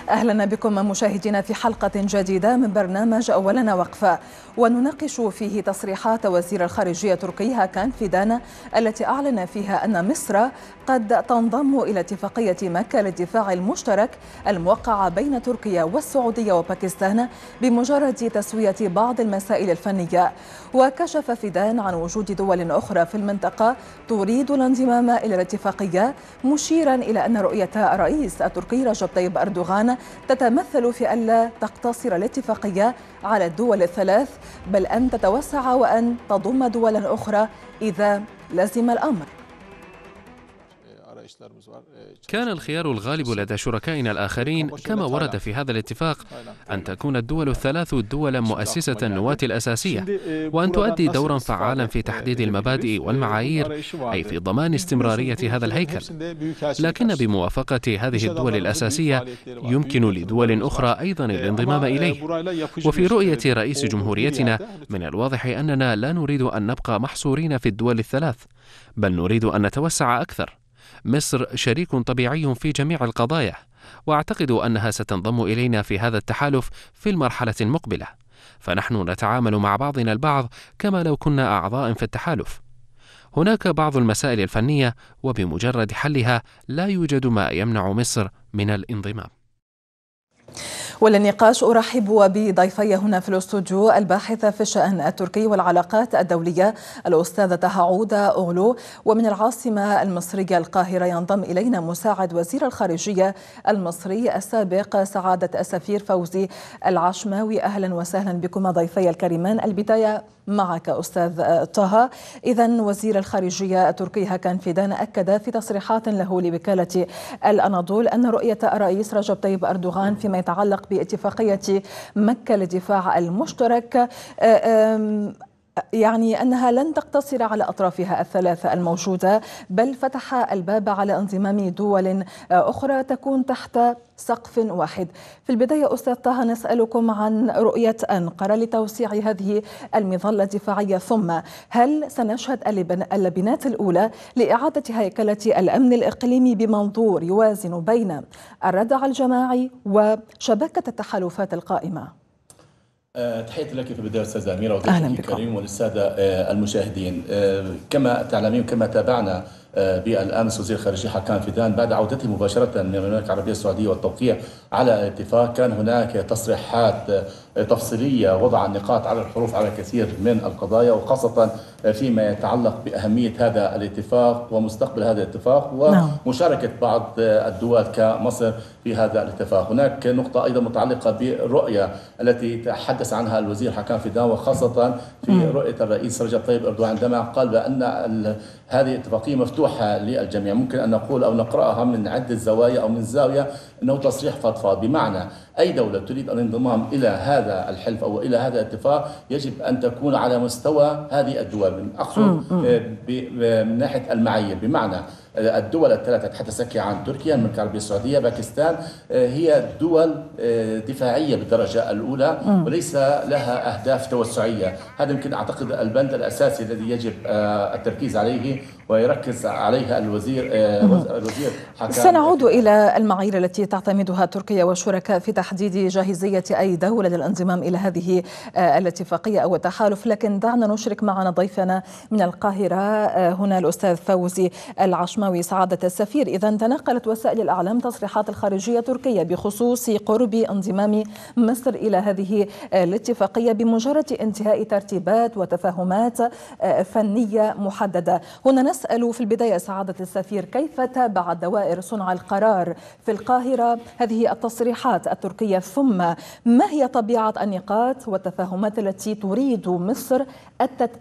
أهلا بكم مشاهدينا في حلقة جديدة من برنامج أولنا وقفة، ونناقش فيه تصريحات وزير الخارجية التركي هاكان فيدان التي أعلن فيها أن مصر قد تنضم إلى اتفاقية مكة للدفاع المشترك الموقعة بين تركيا والسعودية وباكستان بمجرد تسوية بعض المسائل الفنية. وكشف فيدان عن وجود دول أخرى في المنطقة تريد الانضمام إلى الاتفاقية، مشيرا إلى أن رؤية الرئيس التركي رجب طيب أردوغان تتمثل في ألا تقتصر الاتفاقية على الدول الثلاث، بل أن تتوسع وأن تضم دولا أخرى إذا لزم الأمر. كان الخيار الغالب لدى شركائنا الآخرين كما ورد في هذا الاتفاق أن تكون الدول الثلاث دولا مؤسسة النواة الأساسية، وأن تؤدي دورا فعالا في تحديد المبادئ والمعايير، أي في ضمان استمرارية هذا الهيكل. لكن بموافقة هذه الدول الأساسية يمكن لدول أخرى أيضا الانضمام إليه. وفي رؤية رئيس جمهوريتنا من الواضح أننا لا نريد أن نبقى محصورين في الدول الثلاث، بل نريد أن نتوسع أكثر. مصر شريك طبيعي في جميع القضايا، وأعتقد أنها ستنضم إلينا في هذا التحالف في المرحلة المقبلة، فنحن نتعامل مع بعضنا البعض كما لو كنا أعضاء في التحالف. هناك بعض المسائل الفنية، وبمجرد حلها لا يوجد ما يمنع مصر من الانضمام. وللنقاش أرحب بضيفي هنا في الاستوديو الباحث في الشأن التركي والعلاقات الدولية الأستاذة طه عودة أغلو، ومن العاصمة المصرية القاهرة ينضم إلينا مساعد وزير الخارجية المصري السابق سعادة السفير فوزي العشماوي. أهلا وسهلا بكم ضيفي الكريمان. البداية معك أستاذ طه. إذن وزير الخارجية التركي هاكان فيدان أكد في تصريحات له لوكالة الأناضول أن رؤية الرئيس رجب طيب أردوغان فيما يتعلق باتفاقية مكة للدفاع المشترك يعني أنها لن تقتصر على أطرافها الثلاثة الموجودة، بل فتح الباب على انضمام دول أخرى تكون تحت سقف واحد. في البداية أستاذ طه نسألكم عن رؤية أنقرة لتوسيع هذه المظلة الدفاعية، ثم هل سنشهد اللبنات الأولى لإعادة هيكلة الأمن الإقليمي بمنظور يوازن بين الردع الجماعي وشبكة التحالفات القائمة؟ تحياتي لك في البداية أستاذة أميرة وضيفك الكريم وللسادة المشاهدين. كما تعلمين كما تابعنا بالأمس وزير الخارجية هاكان فيدان بعد عودته مباشرة من المملكة العربية السعودية والتوقيع على اتفاق، كان هناك تصريحات تفصيلية وضع النقاط على الحروف على كثير من القضايا، وخاصة فيما يتعلق بأهمية هذا الاتفاق ومستقبل هذا الاتفاق ومشاركة بعض الدول كمصر في هذا الاتفاق. هناك نقطة أيضا متعلقة بالرؤية التي تحدث عنها الوزير هاكان فيدان، وخاصة في رؤية الرئيس رجب طيب أردوغان عندما قال بأن هذه الاتفاقية مفتوحة للجميع. ممكن أن نقول أو نقرأها من عدة زوايا أو من زاوية أنه تصريح فضفاض، بمعنى أي دولة تريد الانضمام إلى هذا الحلف أو إلى هذا الاتفاق يجب أن تكون على مستوى هذه الدول. أقصد من ناحية المعايير، بمعنى الدول الثلاثة تحدث عن تركيا، المملكة العربية السعودية، باكستان، هي دول دفاعية بالدرجة الأولى وليس لها أهداف توسعية. هذا يمكن أعتقد البند الأساسي الذي يجب التركيز عليه ويركز عليها الوزير حكام. سنعود إلى المعايير التي تعتمدها تركيا والشركاء في تحديد جاهزية أي دولة للانضمام إلى هذه الاتفاقية أو التحالف، لكن دعنا نشرك معنا ضيفنا من القاهرة هنا الأستاذ فوزي العشماوي سعادة السفير. إذا تنقلت وسائل الإعلام تصريحات الخارجية التركية بخصوص قرب انضمام مصر إلى هذه الاتفاقية بمجرد انتهاء ترتيبات وتفاهمات فنية محددة. هنا نسأل في البداية سعادة السفير، كيف تابع دوائر صنع القرار في القاهرة هذه التصريحات التركية، ثم ما هي طبيعة النقاط والتفاهمات التي تريد مصر